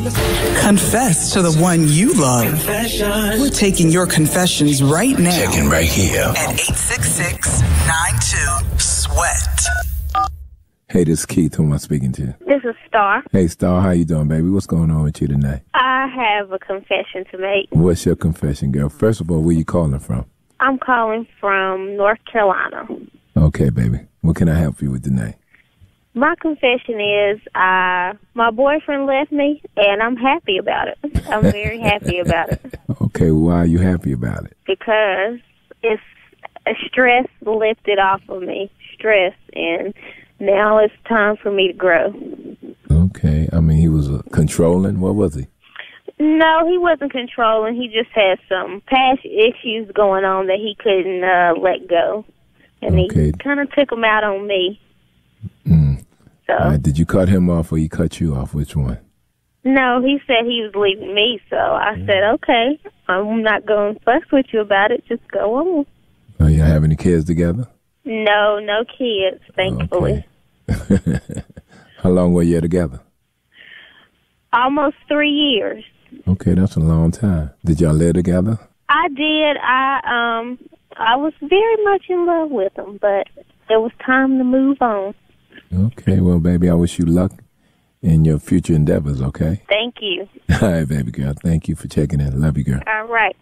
Confess to the one you love. We're taking your confessions right now. Checking right here. At 866-92-SWEAT. Hey, this is Keith. Who am I speaking to? This is Star. Hey, Star. How you doing, baby? What's going on with you tonight? I have a confession to make. What's your confession, girl? First of all, where you calling from? I'm calling from North Carolina. Okay, baby. What can I help you with tonight? My confession is my boyfriend left me, and I'm happy about it. I'm very happy about it. Okay, why are you happy about it? Because it's a stress lifted off of me. Stress, and now it's time for me to grow. Okay. I mean, he was controlling. What was he? No, he wasn't controlling. He just had some past issues going on that he couldn't let go. And okay. He kind of took them out on me. So, did you cut him off or he cut you off? Which one? No, he said he was leaving me. So I said, okay, I'm not going to fuss with you about it. Just go on. Oh, you have any kids together? No kids, thankfully. Okay. How long were you together? Almost 3 years. Okay, that's a long time. Did y'all live together? I did. I was very much in love with him, but it was time to move on. Okay, well, baby, I wish you luck in your future endeavors, okay? Thank you. All right, baby girl. Thank you for checking in. Love you, girl. All right.